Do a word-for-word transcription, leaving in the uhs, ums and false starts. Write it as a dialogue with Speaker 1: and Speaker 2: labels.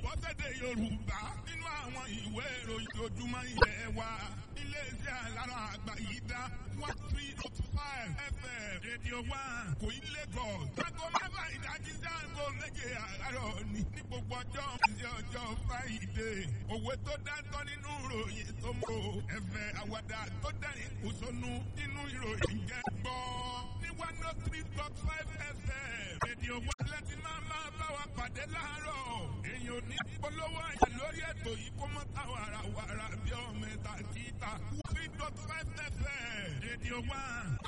Speaker 1: bọ́sẹ̀dẹ̀ Yorùbá nínú àwọn ìwé ìròyìn ojúmọ́ ilẹ̀ wa. Iléeṣẹ́ alára àgbà yìí dá one three dot five F M Radio One kò í Lagos. Aago mẹ́fà ìdájí sí aago méje àárọ̀ ní ní gbogbo ọjọ́ ìṣe ọjọ́ Friday. Òwe tó dáńtọ́ nínú ìròyìn tó mọ̀ ẹ̀fẹ̀ àwàdà tó dẹ̀yìn kò sónú nínú ìròyìn jẹ́ gbọ́. Ní one oh three dot five F M Radio One láti máa máa bá wa pàdé láàárọ̀. Èèyàn ò ní polówó àyè lórí ètò yìí kó mọ́ ta wàràwàrà bí ọmọ ẹ̀ta kíta. three dot five F M Radio One.